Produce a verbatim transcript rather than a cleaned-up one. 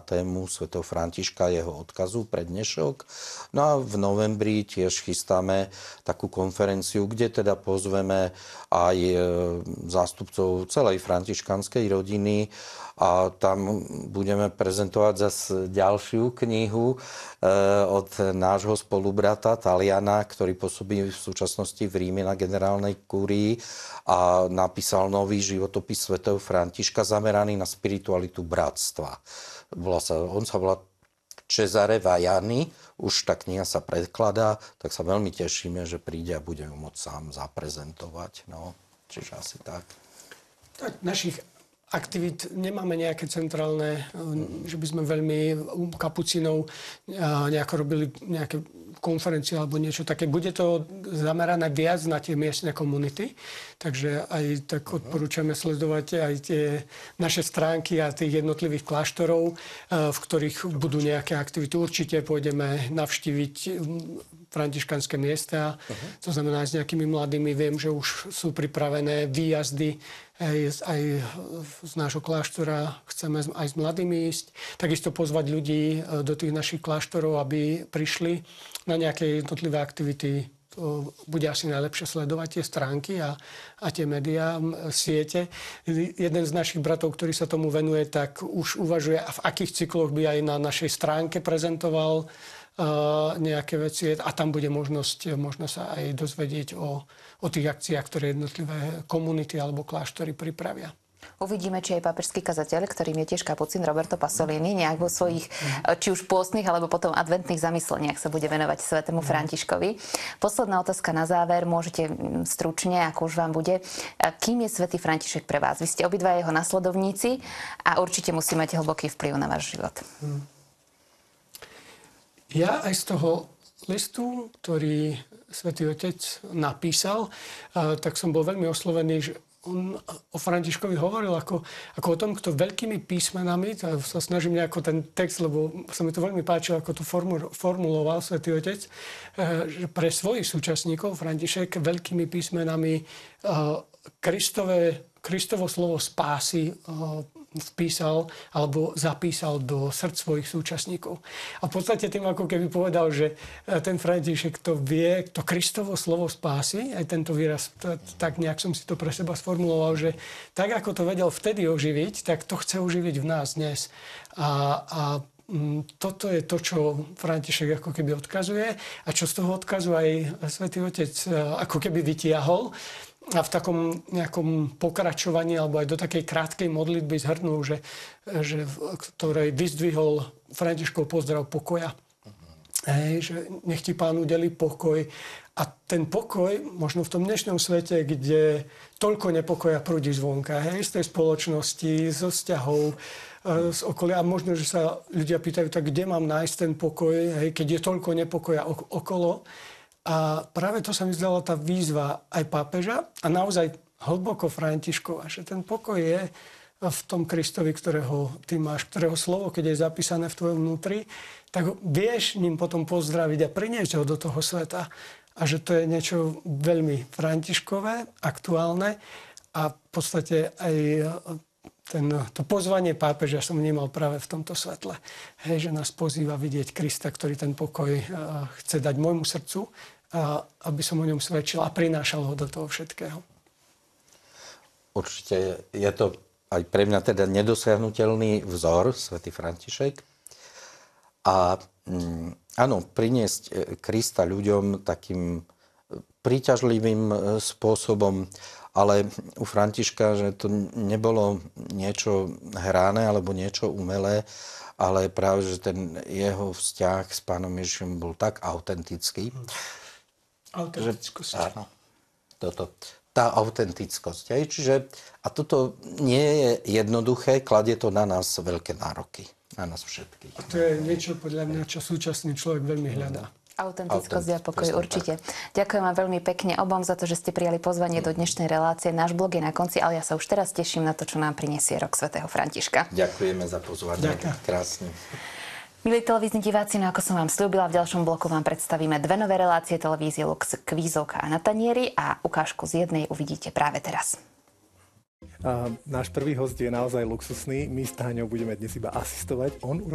tému svätého Františka, jeho odkazu pre dnešok. No a v novembri tiež chystáme takú konferenciu, kde teda pozveme aj zástupcov celej františkanskej rodiny a tam budeme prezentovať zase ďalšiu knihu od nášho spolubrata Taliana, ktorý pôsobí v súčasnosti v Ríme na generálnej kúrii a napísal nový životopis svätého Františka zameraný na spiritualitu bratstva. Volá sa, on sa volá Cesare Vaiani, už tá kniha sa predkladá, tak sa veľmi tešíme, že príde a bude ju môcť sám zaprezentovať. No, čiže asi tak. Tak našich aktivít nemáme nejaké centrálne, že by sme veľmi u kapucínov nejako robili nejaké konferencie alebo niečo také. Bude to zamerané viac na tie miestne komunity, takže aj tak odporúčame sledovať aj tie naše stránky a tých jednotlivých kláštorov, v ktorých budú nejaké aktivity. Určite pôjdeme navštíviť františkanské miesta, uh-huh. to znamená aj s nejakými mladými. Viem, že už sú pripravené výjazdy aj, aj z nášho kláštora. Chceme aj s mladými ísť. Takisto pozvať ľudí do tých našich kláštorov, aby prišli na nejaké jednotlivé aktivity. To bude asi najlepšie sledovať tie stránky a, a tie médiá, siete. Jeden z našich bratov, ktorý sa tomu venuje, tak už uvažuje, v akých cykloch by aj na našej stránke prezentoval Uh, nejaké veci a tam bude možnosť, možno sa aj dozvedieť o, o tých akciách, ktoré jednotlivé komunity alebo kláštory pripravia. Uvidíme, či aj pápežský kazateľ, ktorým je tiež kapucín Roberto Pasolini, nejak vo svojich či už pôstnych alebo potom adventných zamysleniach sa bude venovať svätému Františkovi. Posledná otázka na záver, môžete stručne, ako už vám bude. Kým je svätý František pre vás? Vy ste obidva jeho nasledovníci a určite musí mať hlboký vplyv na váš život. Hmm. Ja aj z toho listu, ktorý Svätý Otec napísal, tak som bol veľmi oslovený, že on o Františkovi hovoril ako, ako o tom, kto veľkými písmenami, sa snažím nejako ten text, lebo sa mi to veľmi páčilo, ako to formuloval Svätý Otec, že pre svojich súčasníkov František veľkými písmenami Kristové, Kristovo slovo spásy vpísal alebo zapísal do srdc svojich súčasníkov. A v podstate tým ako keby povedal, že ten František to vie, to Kristovo slovo spásy, aj tento výraz, tak nejak som si to pre seba sformuloval, že tak ako to vedel vtedy oživiť, tak to chce oživiť v nás dnes. A, a toto je to, čo František ako keby odkazuje a čo z toho odkazu aj Svätý Otec ako keby vytiahol. A v takom nejakom pokračovaní alebo aj do takej krátkej modlitby zhrnul, že, že v ktorej vyzdvihol Františkov pozdrav pokoja. Uh-huh. Hej, že nech ti Pán udeli pokoj. A ten pokoj, možno v tom dnešnom svete, kde toľko nepokoja prúdi zvonka, hej, z tej spoločnosti, zo vzťahov, z okolia. A možno, že sa ľudia pýtajú, tak kde mám nájsť ten pokoj, hej, keď je toľko nepokoja okolo. A práve to sa mi zdala tá výzva aj pápeža a naozaj hlboko Františkova, že ten pokoj je v tom Kristovi, ktorého ty máš, ktorého slovo, keď je zapísané v tvojom vnútri, tak vieš ním potom pozdraviť a priniesť ho do toho sveta. A že to je niečo veľmi Františkové, aktuálne a v podstate aj ten, to pozvanie pápeža som vnímal práve v tomto svetle. Hej, že nás pozýva vidieť Krista, ktorý ten pokoj chce dať môjmu srdcu, a aby som o ňom svedčil a prinášal ho do toho všetkého. Určite je to aj pre mňa teda nedosiahnutelný vzor, svätý František. A mm, áno, priniesť Krista ľuďom takým príťažlivým spôsobom, ale u Františka, že to nebolo niečo hrané alebo niečo umelé, ale práve, že ten jeho vzťah s Pánom Ježišom bol tak autentický. Autentickosť. Že, áno, toto, tá autentickosť. Aj, čiže, a toto nie je jednoduché, kladie to na nás veľké nároky. Na nás všetkých. A to je niečo, podľa mňa, čo súčasný človek veľmi hľadá. Autentickosť a pokoj, určite. Ďakujem vám veľmi pekne obom za to, že ste prijali pozvanie do dnešnej relácie. Náš blog je na konci, ale ja sa už teraz teším na to, čo nám prinesie rok svätého Františka. Ďakujeme za pozvanie. Ďakujem. Krásne. Milí televízni diváci, no ako som vám sľúbila, v ďalšom bloku vám predstavíme dve nové relácie televízie Lux, Kvízovka a Na tanieri a ukážku z jednej uvidíte práve teraz. A náš prvý host je naozaj luxusný. My s Táňou budeme dnes iba asistovať. On